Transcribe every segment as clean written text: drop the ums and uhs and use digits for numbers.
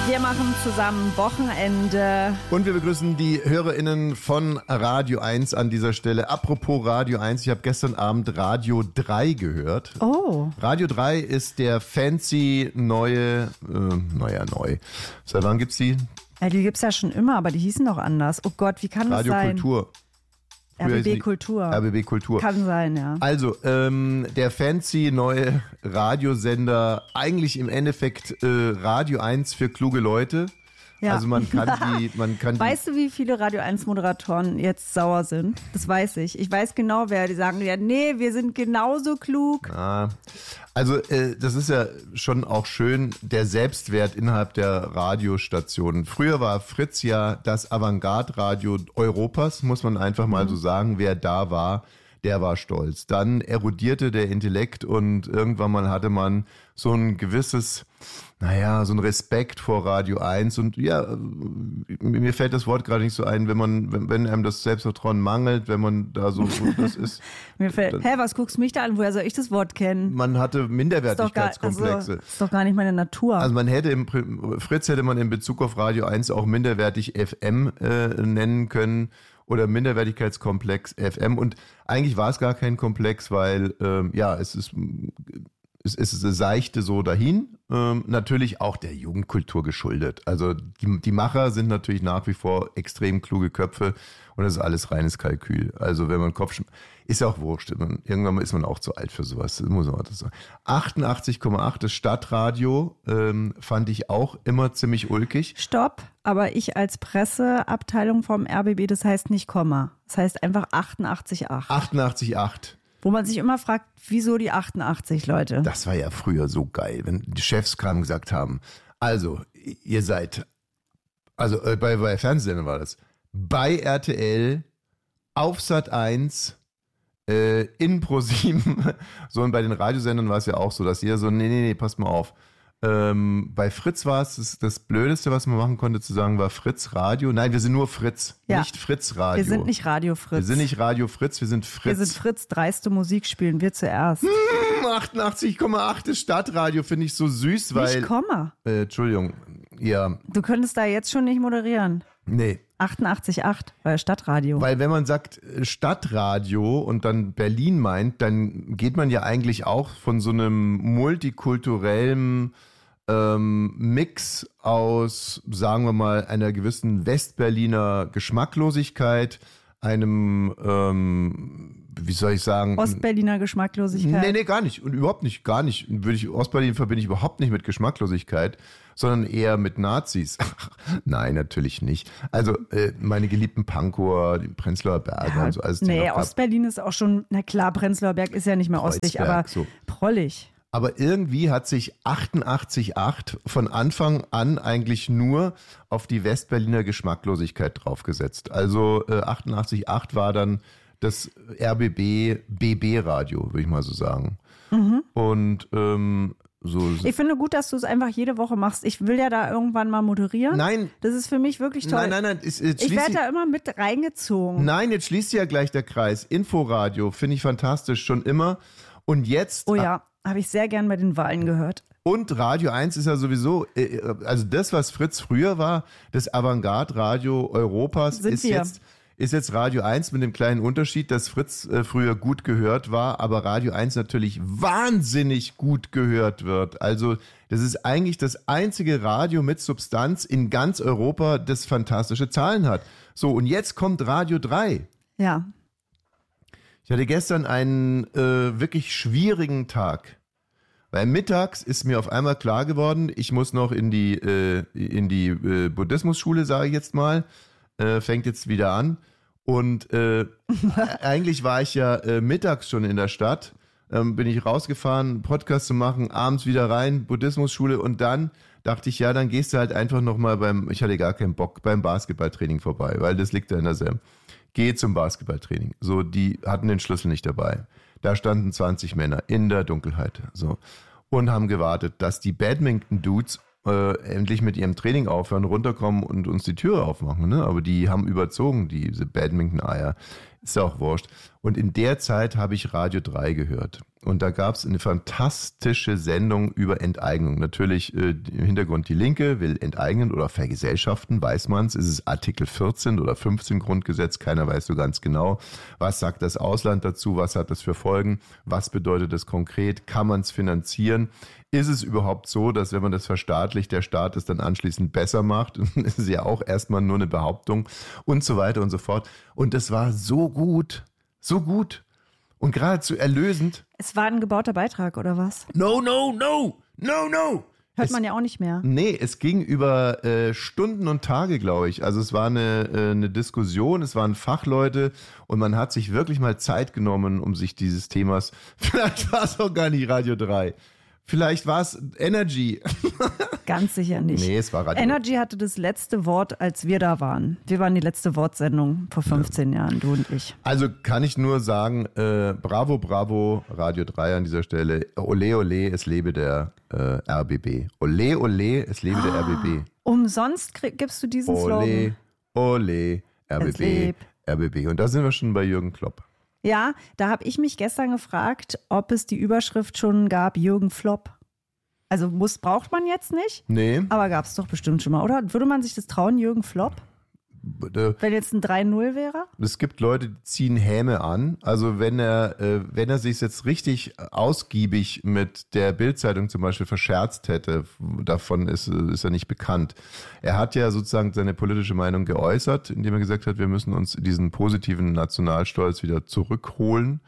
Wir machen zusammen Wochenende. Und wir begrüßen die HörerInnen von Radio 1 an dieser Stelle. Apropos Radio 1, ich habe gestern Abend Radio 3 gehört. Oh. Radio 3 ist der fancy neue, neu. Seit wann gibt's die? Ja, die gibt's ja schon immer, aber die hießen doch anders. Oh Gott, wie kann das sein? Radio Kultur. RBB Kultur. RBB Kultur. Kann sein, ja. Also, der fancy neue Radiosender, eigentlich im Endeffekt Radio 1 für kluge Leute. Ja. Also man kann die. Weißt du, wie viele Radio 1 Moderatoren jetzt sauer sind? Das weiß ich. Ich weiß genau, wer. Die sagen ja, nee, wir sind genauso klug. Also das ist ja schon auch schön, der Selbstwert innerhalb der Radiostationen. Früher war Fritz ja das Avantgarde-Radio Europas, muss man einfach mal so sagen. Wer da war, der war stolz. Dann erodierte der Intellekt und irgendwann mal hatte man so ein gewisses, so ein Respekt vor Radio 1 und ja, mir fällt das Wort gerade nicht so ein, wenn einem das Selbstvertrauen mangelt, wenn man da so das ist. Was guckst du mich da an? Woher soll ich das Wort kennen? Man hatte Minderwertigkeitskomplexe. Das ist doch gar nicht meine Natur. Also Fritz hätte man in Bezug auf Radio 1 auch minderwertig FM nennen können oder Minderwertigkeitskomplex FM und eigentlich war es gar kein Komplex, weil es seichte so dahin, natürlich auch der Jugendkultur geschuldet. Also die Macher sind natürlich nach wie vor extrem kluge Köpfe und das ist alles reines Kalkül. Also wenn man ist ja auch wurscht, irgendwann ist man auch zu alt für sowas, das muss man auch sagen. 88,8, das Stadtradio, fand ich auch immer ziemlich ulkig. Stopp, aber ich als Presseabteilung vom RBB, das heißt nicht Komma, das heißt einfach 88,8. 88,8. Wo man sich immer fragt, wieso die 88, Leute? Das war ja früher so geil, wenn die Chefs kamen und gesagt haben, also ihr seid, bei Fernsehsendern war das, bei RTL, auf Sat 1, in ProSieben, so und bei den Radiosendern war es ja auch so, dass jeder so, nee, passt mal auf. Bei Fritz war es das Blödeste, was man machen konnte, zu sagen, war Fritz Radio. Nein, wir sind nur Fritz, nicht Fritz Radio. Wir sind nicht Radio Fritz. Wir sind nicht Radio Fritz, wir sind Fritz. Wir sind Fritz, dreiste Musik spielen wir zuerst. 88,8 das Stadtradio finde ich so süß, weil... Nicht Komma. Entschuldigung, ja. Du könntest da jetzt schon nicht moderieren. Nee. 88,8, weil Stadtradio. Weil wenn man sagt Stadtradio und dann Berlin meint, dann geht man ja eigentlich auch von so einem multikulturellen Mix aus, sagen wir mal, einer gewissen Westberliner Geschmacklosigkeit, einem, wie soll ich sagen? Ostberliner Geschmacklosigkeit? Nee, gar nicht. Und überhaupt nicht, gar nicht. Ostberlin verbinde ich überhaupt nicht mit Geschmacklosigkeit, sondern eher mit Nazis. Nein, natürlich nicht. Also meine geliebten Pankower, die Prenzlauer Berge und so alles. Nee, Ostberlin ist auch schon, na klar, Prenzlauer Berg ist ja nicht mehr ostlich, aber so prollig. Aber irgendwie hat sich 88,8 von Anfang an eigentlich nur auf die Westberliner Geschmacklosigkeit draufgesetzt. Also 88,8 war dann das RBB BB-Radio, würde ich mal so sagen. Mhm. Und ich finde gut, dass du es einfach jede Woche machst. Ich will ja da irgendwann mal moderieren. Nein. Das ist für mich wirklich toll. Nein. Ich werde da immer mit reingezogen. Nein, jetzt schließt ja gleich der Kreis. Inforadio finde ich fantastisch, schon immer. Und jetzt... Oh ja, habe ich sehr gern bei den Wahlen gehört. Und Radio 1 ist ja sowieso, also das, was Fritz früher war, das Avantgarde-Radio Europas, ist jetzt Radio 1 mit dem kleinen Unterschied, dass Fritz früher gut gehört war, aber Radio 1 natürlich wahnsinnig gut gehört wird. Also das ist eigentlich das einzige Radio mit Substanz in ganz Europa, das fantastische Zahlen hat. So, und jetzt kommt Radio 3. Ja. Ich hatte gestern einen wirklich schwierigen Tag. Weil mittags ist mir auf einmal klar geworden, ich muss noch in die Buddhismusschule, sage ich jetzt mal, fängt jetzt wieder an. Und eigentlich war ich ja mittags schon in der Stadt, bin ich rausgefahren, Podcast zu machen, abends wieder rein, Buddhismusschule und dann dachte ich, ja, dann gehst du halt einfach nochmal ich hatte gar keinen Bock, beim Basketballtraining vorbei, weil das liegt da in derselben. Geh zum Basketballtraining. So, die hatten den Schlüssel nicht dabei. Da standen 20 Männer in der Dunkelheit. So. Und haben gewartet, dass die Badminton-Dudes endlich mit ihrem Training aufhören, runterkommen und uns die Türe aufmachen. Ne? Aber die haben überzogen, diese Badminton-Eier. Ist ja auch wurscht. Und in der Zeit habe ich Radio 3 gehört. Und da gab es eine fantastische Sendung über Enteignung. Natürlich im Hintergrund die Linke will enteignen oder vergesellschaften, weiß man's. Ist es Artikel 14 oder 15 Grundgesetz? Keiner weiß so ganz genau. Was sagt das Ausland dazu? Was hat das für Folgen? Was bedeutet das konkret? Kann man es finanzieren? Ist es überhaupt so, dass wenn man das verstaatlicht, der Staat es dann anschließend besser macht? Das ist ja auch erstmal nur eine Behauptung und so weiter und so fort. Und das war so gut und geradezu erlösend. Es war ein gebauter Beitrag, oder was? No. Hört man ja auch nicht mehr. Nee, es ging über Stunden und Tage, glaube ich. Also es war eine Diskussion, es waren Fachleute und man hat sich wirklich mal Zeit genommen, um sich dieses Themas, vielleicht war es auch gar nicht Radio 3. Vielleicht war es Energy. Ganz sicher nicht. Nee, es war Radio. Energy hatte das letzte Wort, als wir da waren. Wir waren die letzte Wortsendung vor 15 Jahren, du und ich. Also kann ich nur sagen, bravo, Radio 3 an dieser Stelle. Ole, ole, es lebe der RBB. Ole, ole, es lebe der RBB. Umsonst gibst du diesen Slogan. Ole, RBB, RBB. Und da sind wir schon bei Jürgen Klopp. Ja, da habe ich mich gestern gefragt, ob es die Überschrift schon gab, Jürgen Flop. Also braucht man jetzt nicht, Nee. aber gab es doch bestimmt schon mal, oder? Würde man sich das trauen, Jürgen Flop? Wenn jetzt ein 3-0 wäre? Es gibt Leute, die ziehen Häme an. Also wenn er sich jetzt richtig ausgiebig mit der Bild-Zeitung zum Beispiel verscherzt hätte, davon ist er nicht bekannt. Er hat ja sozusagen seine politische Meinung geäußert, indem er gesagt hat, wir müssen uns diesen positiven Nationalstolz wieder zurückholen.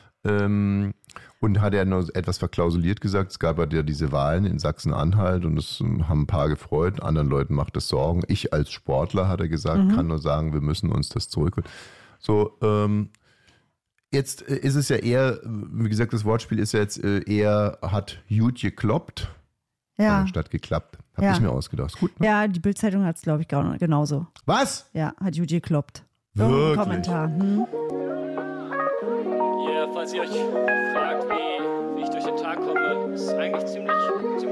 Und hat er nur etwas verklausuliert gesagt, es gab ja diese Wahlen in Sachsen-Anhalt und das haben ein paar gefreut, anderen Leuten macht das Sorgen. Ich als Sportler, hat er gesagt, kann nur sagen, wir müssen uns das zurückholen. So, jetzt ist es ja eher, wie gesagt, das Wortspiel ist ja jetzt eher, hat gut gekloppt, statt geklappt. Habe ich mir ausgedacht. Ist gut, ne? Ja, die Bild-Zeitung hat es, glaube ich, genauso. Was? Ja, hat gut gekloppt. Wirklich? Kommentar. Ja, falls ihr euch fragt,